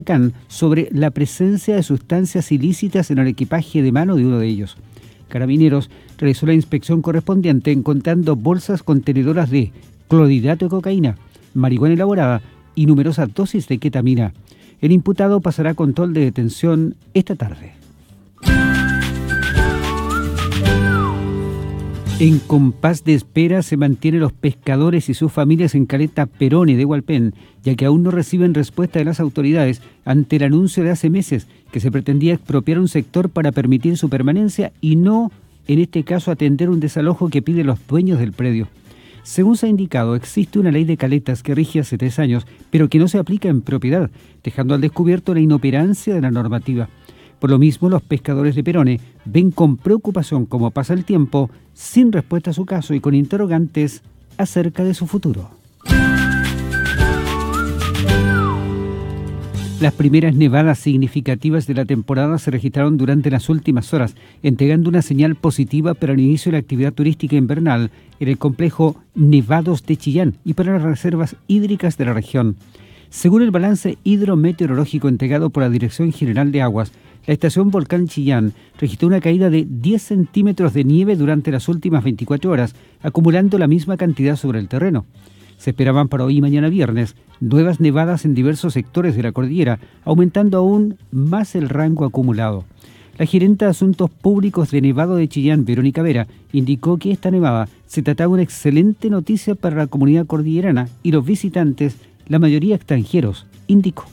sobre la presencia de sustancias ilícitas en el equipaje de mano de uno de ellos. Carabineros realizó la inspección correspondiente encontrando bolsas contenedoras de clorhidrato de cocaína, marihuana elaborada y numerosas dosis de ketamina. El imputado pasará a control de detención esta tarde. En compás de espera se mantienen los pescadores y sus familias en Caleta Perone de Hualpén, ya que aún no reciben respuesta de las autoridades ante el anuncio de hace meses que se pretendía expropiar un sector para permitir su permanencia y no, en este caso, atender un desalojo que piden los dueños del predio. Según se ha indicado, existe una ley de caletas que rige hace 3 años, pero que no se aplica en propiedad, dejando al descubierto la inoperancia de la normativa. Por lo mismo, los pescadores de Perone ven con preocupación cómo pasa el tiempo, sin respuesta a su caso y con interrogantes acerca de su futuro. Las primeras nevadas significativas de la temporada se registraron durante las últimas horas, entregando una señal positiva para el inicio de la actividad turística invernal en el complejo Nevados de Chillán y para las reservas hídricas de la región. Según el balance hidrometeorológico entregado por la Dirección General de Aguas, la estación Volcán Chillán registró una caída de 10 centímetros de nieve durante las últimas 24 horas, acumulando la misma cantidad sobre el terreno. Se esperaban para hoy y mañana viernes nuevas nevadas en diversos sectores de la cordillera, aumentando aún más el rango acumulado. La gerenta de Asuntos Públicos de Nevado de Chillán, Verónica Vera, indicó que esta nevada se trataba de una excelente noticia para la comunidad cordillerana y los visitantes, la mayoría extranjeros, indicó.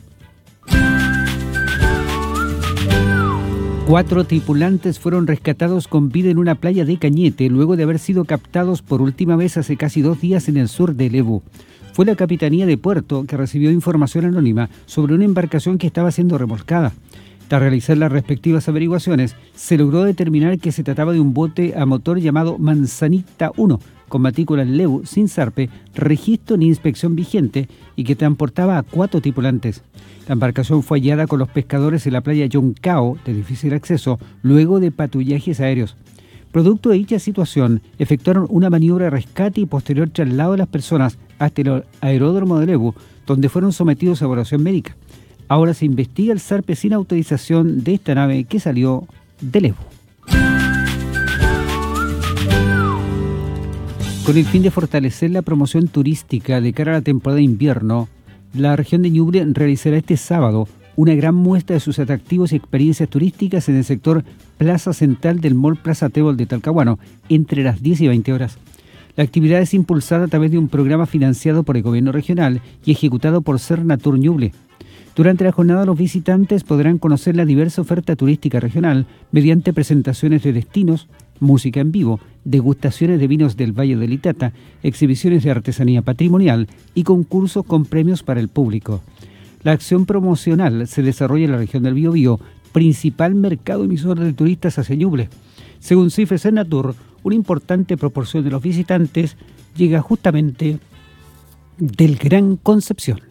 4 tripulantes fueron rescatados con vida en una playa de Cañete luego de haber sido captados por última vez hace casi 2 días en el sur de Lebu. Fue la Capitanía de Puerto que recibió información anónima sobre una embarcación que estaba siendo remolcada. Tras realizar las respectivas averiguaciones, se logró determinar que se trataba de un bote a motor llamado Manzanita 1, con matrícula en Lebu, sin zarpe, registro ni inspección vigente y que transportaba a 4 tripulantes. La embarcación fue hallada con los pescadores en la playa Yoncao, de difícil acceso, luego de patrullajes aéreos. Producto de dicha situación, efectuaron una maniobra de rescate y posterior traslado de las personas hasta el aeródromo de Lebu, donde fueron sometidos a evaluación médica. Ahora se investiga el zarpe sin autorización de esta nave que salió de Lebu. Con el fin de fortalecer la promoción turística de cara a la temporada de invierno, la región de Ñuble realizará este sábado una gran muestra de sus atractivos y experiencias turísticas en el sector Plaza Central del Mall Plaza Tébol de Talcahuano, entre las 10 y 20 horas. La actividad es impulsada a través de un programa financiado por el gobierno regional y ejecutado por Cernatur Ñuble. Durante la jornada, los visitantes podrán conocer la diversa oferta turística regional mediante presentaciones de destinos, música en vivo, degustaciones de vinos del Valle del Itata, exhibiciones de artesanía patrimonial y concursos con premios para el público. La acción promocional se desarrolla en la región del Biobío, principal mercado emisor de turistas hacia Ñuble. Según cifras Cernatur, una importante proporción de los visitantes llega justamente del Gran Concepción.